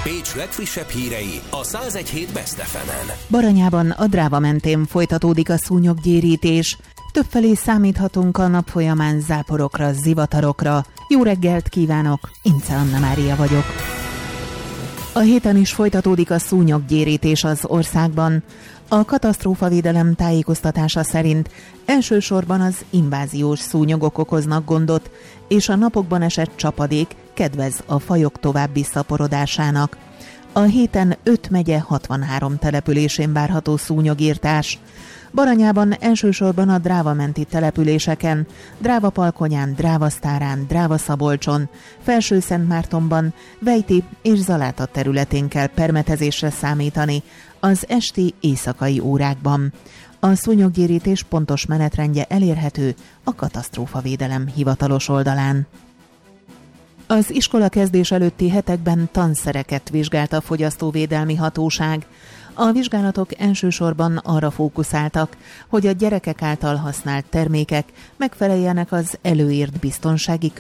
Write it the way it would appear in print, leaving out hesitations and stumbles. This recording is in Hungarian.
Pécs legfrissebb hírei a 101.7 Best FM-en. Baranyában a Dráva mentén folytatódik a szúnyoggyérítés. Többfelé számíthatunk a nap folyamán záporokra, zivatarokra. Jó reggelt kívánok, Ince Anna Mária vagyok. A héten is folytatódik a szúnyoggyérítés az országban. A katasztrófavédelem tájékoztatása szerint elsősorban az inváziós szúnyogok okoznak gondot, és a napokban esett csapadék kedvez a fajok további szaporodásának. A héten 5 megye 63 településén várható szúnyogírtás. Baranyában elsősorban a Dráva-menti településeken, Dráva-Palkonyán, Dráva-Sztárán, Dráva-Szabolcson, Felső-Szentmártonban, Vejti és Zaláta területén kell permetezésre számítani az esti éjszakai órákban. A szúnyoggyérítés pontos menetrendje elérhető a katasztrófavédelem hivatalos oldalán. Az iskola kezdés előtti hetekben tanszereket vizsgált a Fogyasztóvédelmi Hatóság. A vizsgálatok elsősorban arra fókuszáltak, hogy a gyerekek által használt termékek megfeleljenek az előírt biztonsági